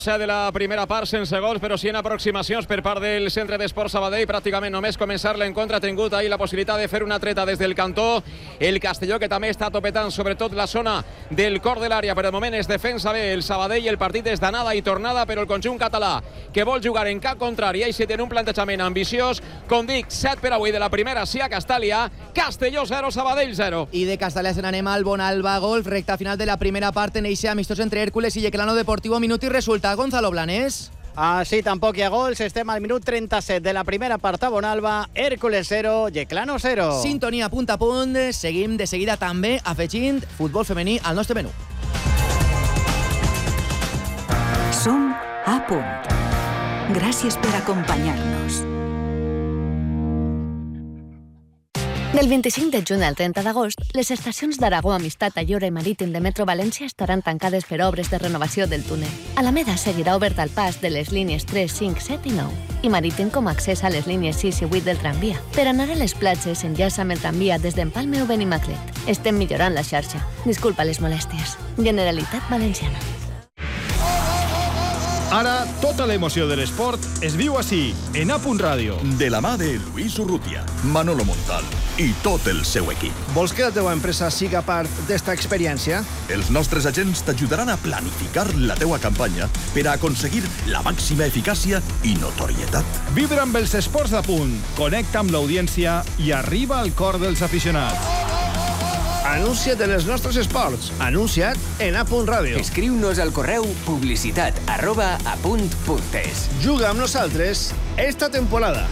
De la primera part sense gols, però sí en aproximacions per part del Centre d'Esports Sabadell. Pràcticament només començar l'encontre ha tingut ahir la possibilitat de fer una treta des del cantó el Castelló, que també està topetant sobretot la zona del cor de l'àrea. Per el moment es defensa bé el Sabadell, el partit és d'anada i tornada, però el conjunt català que vol jugar en camp contrari i si té un plantejament ambiciós, com dic, 7 per avui de la primera, sí a Castàlia. Castelló 0, Sabadell 0. I de Castàlia se n'anem al Bonalba Golf, recta final de la primera part en eixe amistós entre Hércules i Yeclano Deportivo, minut i resultat. Gonzalo Blanes. Sí, tampoc hi ha gols. Estem al minut 37 de la primera part a Bonalba. Hércules 0, Yeclano 0. Sintonia punt a punt. Seguim de seguida també afegint futbol femení al nostre menú. Som a punt. Gràcies per acompanyar-nos. Del 25 de juny al 30 d'agost, les estacions d'Aragó, Amistat, Ayora i Marítim de Metro València estaran tancades per obres de renovació del túnel. Alameda seguirà obert al pas de les línies 3, 5, 7 i 9 i Marítim com a accés a les línies 6 i 8 del tramvia. Per anar a les platges, enllaça amb el tramvia des d'Empalme o Benimaclet. Estem millorant la xarxa. Disculpa les molèsties. Generalitat Valenciana. Ara, tota l'emoció de l'esport es viu així, en A Punt Ràdio. De la mà de Luis Urrutia, Manolo Montal i tot el seu equip. Vols que la teva empresa siga part d'esta experiència? Els nostres agents t'ajudaran a planificar la teua campanya per a aconseguir la màxima eficàcia i notorietat. Vibra amb els esports d'A Punt, connecta amb l'audiència i arriba al cor dels aficionats. Anuncia't en els nostres esports. Anuncia't en A Punt Ràdio. Escriu-nos al correu publicitat@apunt.es. Juga amb nosaltres esta temporada.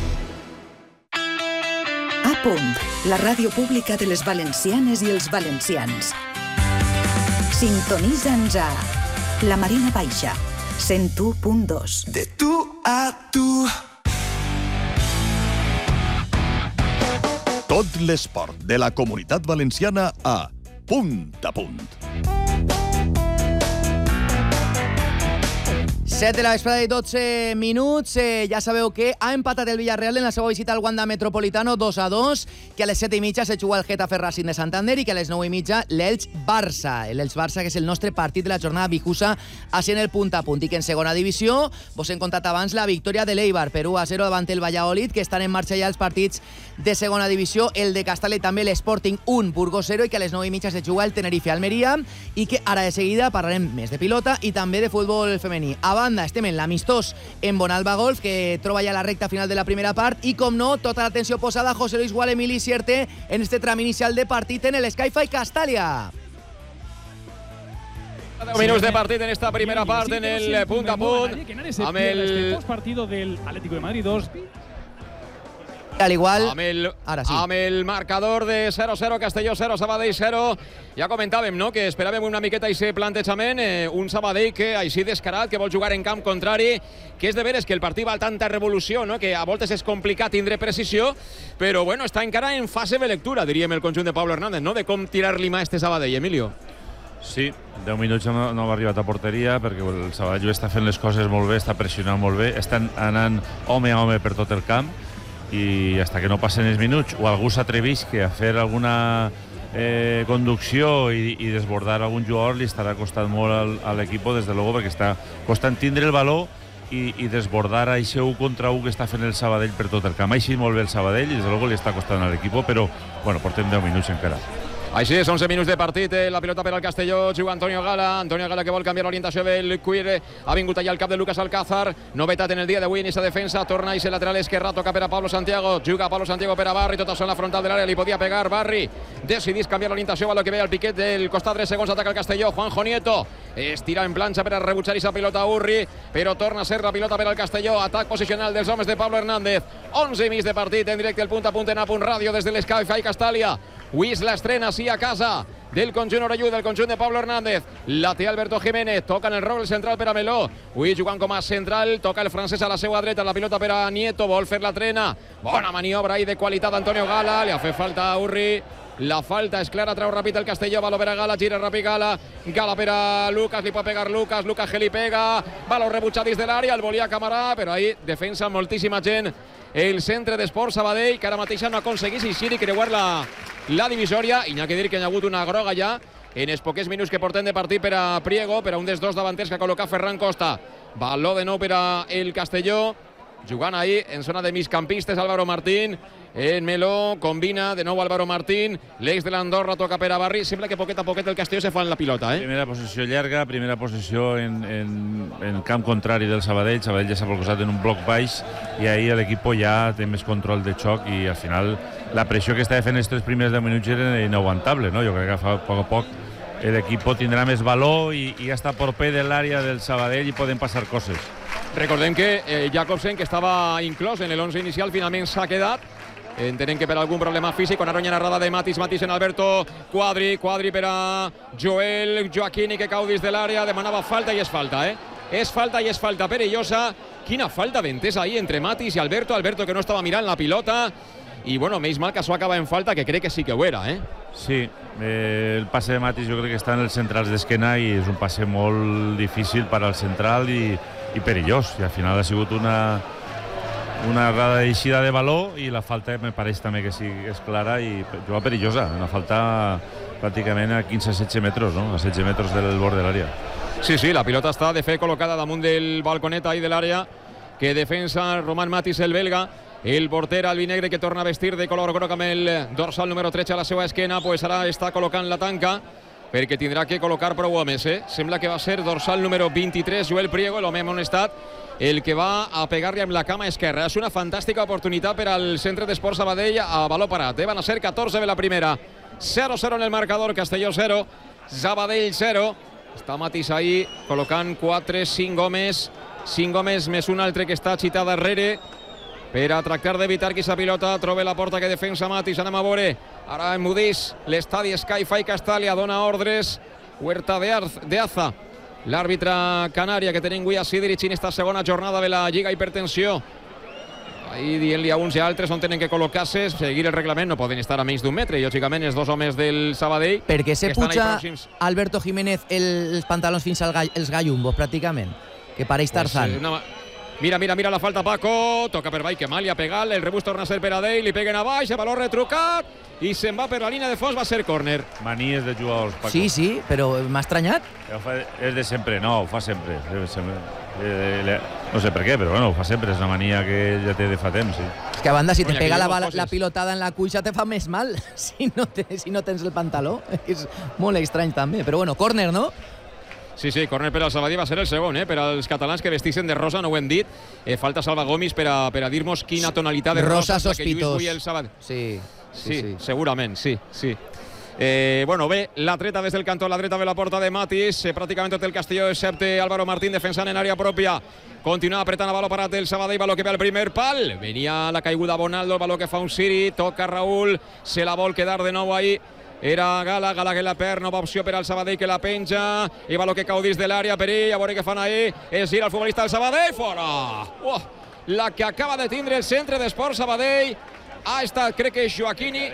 A Punt, la ràdio pública de les valencianes i els valencians. Sintonitza'ns a La Marina Baixa, 101.2. De tu a tu. Tot l'esport de la Comunitat Valenciana a Punt a Punt. 7 de la vesprada i 12 minuts. Ja sabeu que ha empatat el Villarreal en la seva visita al Wanda Metropolitano 2-2, que a les 7:30 se juga el Getafe Racing de Santander i que a les 9:30 l'Elx-Barça. L'Elx-Barça, que és el nostre partit de la jornada vijusa, així en el Punt a Punt. I que en segona divisió vos hem contat abans la victòria de l'Eibar per 1-0 davant el Valladolid, que estan en marxa ja els partits de segona divisió, el de Castalla i també l'Sporting 1, Burgos 0, i que a les 9:30 se juga el Tenerife-Almeria, i que ara de seguida parlarem més de pilota i també de futbol femení. Estem en l'amistós en Bonalba Golf, que troba ja la recta final de la primera part, i com no, tota l'atenció posada a José Luis Gual, Emili Sierte en este tram inicial de partit en el Sky-Fi Castàlia. 10 minuts de partit en esta primera part en el Punt a Punt amb el partido del Atlético de Madrid 2. Al igual, ara sí. Amb el marcador de 0-0, Castelló 0, Sabadell 0. Ja comentàvem, no?, que esperàvem una miqueta aquest plantejament, un Sabadell que així descarat, que vol jugar en camp contrari, que és de veres que el partit va a tanta revolució, no?, que a voltes és complicat tindre precisió, però bueno, està encara en fase de lectura, diríem, el conjunt de Pablo Hernández, no?, de com tirar-li mà a este Sabadell, Emilio. Sí, 10 minuts no ha arribat a porteria perquè el Sabadell està fent les coses molt bé, està pressionant molt bé, estan anant home a home per tot el camp, i fins que no passen els minuts o algú s'atreveix a fer alguna conducció i desbordar algun jugador, li estarà costant molt a l'equip, des de luego, perquè està costant tindre el valor i desbordar això 1 contra 1 que està fent el Sabadell per tot el camp. Així molt bé el Sabadell i des de luego li està costant a l'equip, però bueno, portem 10 minuts encara. Així és, 11 minuts de partit, la pilota per al Castelló, juga Antonio Gala que vol canviar l'orientació del cuir, ha vingut allà al cap de Lucas Alcázar, novetat en el dia d'avui en aquesta defensa, torna a ser lateral esquerra, toca per a Pablo Santiago, juga Pablo Santiago per a Barri, tot això en la frontal de l'àrea, li podia pegar Barri, decidís canviar l'orientació, va lo que ve al piquet del costat 3 segons, ataca el Castelló, Juanjo Nieto, estira en planxa per a rebutjar aquesta pilota a Urri, però torna a ser la pilota per al Castelló, atac posicional dels homes de Pablo Hernández, 11 i mig de partit en directe el Punt a Punt en A Punt Ràdio des de l'Sky-Fi Castàlia. Avui és l'estrena, sí, a casa del conjunt orellut, del conjunt de Pablo Hernández. La té Alberto Jiménez, toca en el rol central per a Meló. Avui jugant com a central, toca el francès a la seva dreta, la pilota per a Nieto, vol fer la trena. Bona maniobra ahí de qualitat d'Antonio Gala, li ha fet falta a Urri. La falta és clara, treu ràpid el Castelló, baló per a Gala, gira ràpid Gala per a Lucas, li pot pegar Lucas que li pega, baló rebutjat dins de l'àrea, el volia Camarà, però ahí defensa moltíssima gent el Centre d'Esports Sabadell, que ara mateix no aconseguís eixir i creuar la divisòria, i n'hi ha que dir que hi ha hagut una groga ja en els poquets minuts que portem de partit per a Priego, per a un dels dos davanters que ha col·locat Ferran Costa. Baló de nou per a el Castelló, jugant ahí en zona de migcampistes. Álvaro Martín, en Meló, combina de nou Álvaro Martín, l'ex de l'Andorra toca per a Barri. Sembla que poquet a poquet el Castelló se fa en la pilota, Primera posició llarga, primera posició en camp contrari del Sabadell. Sabadell ja s'ha posat en un bloc baix i ahir l'equip ja té més control de xoc i al final la pressió que estava fent els 3 primers 10 minuts era inaguantable, no? Jo crec que a poc l'equip tindrà més valor i ja està proper de l'àrea del Sabadell i poden passar coses. Recordem que Jacobsen, que estava inclòs en l'11 inicial, finalment s'ha quedat. Entenem que per algun problema físic, una ronya narrada de Matis en Alberto, Quadri per a Joel Joaquini, que cau dins de l'àrea, demanava falta i és falta, És falta i és falta perillosa. Quina falta d'entesa ahí entre Matis i Alberto que no estava mirant la pilota. I bueno, menys mal que això acaba en falta, que crec que sí que ho era, Sí, el passe de Matis jo crec que està en els centrals d'esquena i és un passe molt difícil per al central i perillós. I al final ha sigut una errada d'eixida de valor i la falta me pareix també que sí és clara i juga perillosa. Una falta pràcticament a 15-16 metres, no? A 16 metres del bord de l'àrea. Sí, la pilota està de fet col·locada damunt del balconet ahí de l'àrea que defensa Roman Matis, el belga. El porter albinegre que torna a vestir de color groc amb el dorsal número 13 a la seva esquena, pues ara està col·locant la tanca perquè tindrà que col·locar prou homes, Sembla que va ser dorsal número 23, Joel Priego, l'home amonestat, el que va a pegar-li amb la cama esquerra. És una fantàstica oportunitat per al centre d'Esports Sabadell a baló parat, Van a ser 14 de la primera. 0-0 en el marcador, Castelló 0, Sabadell 0. Està Matis ahí col·locant 4-5 homes, 5 homes més un altre que està xitat darrere per a tractar d'evitar que aquesta pilota trobi la porta que defensa Matis. Anem a veure, ara en Mudís, l'estadi Sky-Fi Castalia dona ordres, Huerta de Aza, l'àrbitre canària que tenim avui a Sidrich en esta segona jornada de la Lliga Hipertensió. Ahí dient-li a uns i a altres on tenen que col·locar-se, seguir el reglament, no poden estar a menys d'un metre, i lògicament els 2 homes del Sabadell. Per què se puja Alberto Jiménez els pantalons fins als gallumbos, pràcticament? Que pareix Tarzán. Mira la falta Paco, toca per baix, que mal li ha pegat, el rebús torna a ser per a Dale, li peguen a baix, el valor retrucat i se'n va per la línia de fons, va ser córner. Manies de jugadors, Paco. Sí, però m'ha estranyat. És de sempre, no, ho fa sempre. No sé per què, però bueno, ho fa sempre, és una mania que ja té de fa temps, sí. És que a banda, si te pega la pilotada en la cuixa te fa més mal si no tens el pantaló. És molt estrany també, però bueno, córner, no? Sí, córner per al Sabadell, va ser el segon, per als catalans que vestixen de rosa, no ho hem dit. Falta Salva Gomis per a dir-nos quina tonalitat de rosa sospitós. Sí, segurament, sí. Bueno, bé, la treta des del cantó a la dreta de la porta de Matis, pràcticament tot el Castelló excepte Álvaro Martín defensant en àrea pròpia. Continua apretant a baló parat el Sabadell, baló que ve al primer pal. Venia la caiguda Bonaldo, el baló que fa un Siri, toca Raúl, se la vol quedar de nou ahí. Era Gala que la perd, nova opció per al Sabadell que la penja, i baló que cau dins de l'àrea, perill, a veure què fan ahí, es gira el futbolista del Sabadell, fora! La que acaba de tindre el centre d'Esports Sabadell ha estat, crec que és Joaquini.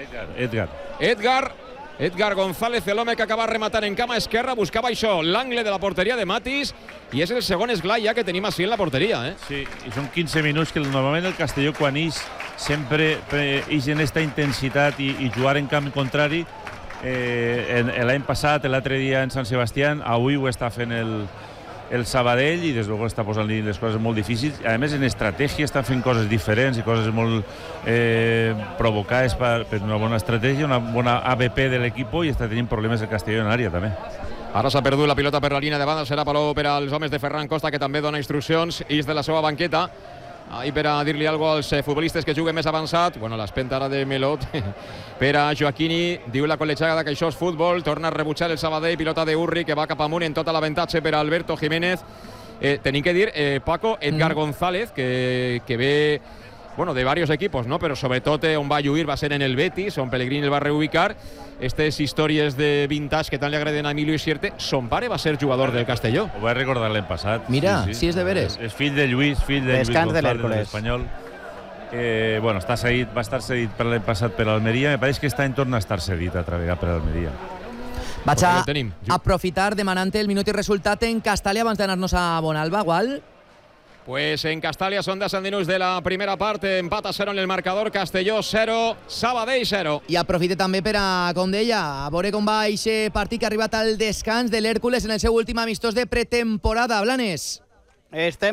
Edgar González, l'home que acaba rematant en cama esquerra, buscava això, l'angle de la porteria de Matis, i és el segon esglai ja que tenim així en la porteria. Sí, i són 15 minuts que normalment el Castelló quan ix sempre ix en esta intensitat i jugar en camp contrari. L'any passat, l'altre dia en Sant Sebastià, avui ho està fent el Sabadell i des de luego està posant-li les coses molt difícils. A més, en estratègia està fent coses diferents i coses molt provocades per una bona estratègia, una bona ABP de l'equip, i està tenint problemes el Castelló en l'àrea també. Ara s'ha perdut la pilota per la línia de banda, serà baló per als homes de Ferran Costa, que també dona instruccions, i és de la seva banqueta. Ahí per a dir-li alguna cosa als futbolistes que juguen més avançat. Bueno, l'espenta ara de Melot per a Joaquini. Diu la col·legiada que això és futbol. Torna a rebutjar el Sabadell. Pilota d'Urri que va cap amunt en tot l'avantatge per a Alberto Jiménez. Tenim que dir, Paco, Edgar González, que ve de varios equipos, ¿no? Pero sobretot on va lluir va ser en el Betis, on Pellegrini el va reubicar. Aquestes històries de vintage que tant li agraden a Emilio Isierte. Son pare va ser jugador del Castelló. Ho vaig recordar l'any passat. Mira, sí és de veres. És fill de Lluís González, de l'Espanyol. Va estar cedit per l'any passat per Almeria. Me pareix que aquest any torna a estar cedit altra vegada per Almeria. Vaig a aprofitar demanant el minut i resultat en Castalia abans d'anar-nos a Bonalba, Gual. Pues en Castalia son 10 minuts de la primera part, empat a 0 en el marcador, Castelló 0, Sabadell 0. I aprofite també per a, com deia, a veure com va aquest partit que ha arribat al descans de l'Hèrcules en el seu últim amistós de pretemporada. Blanes. Estem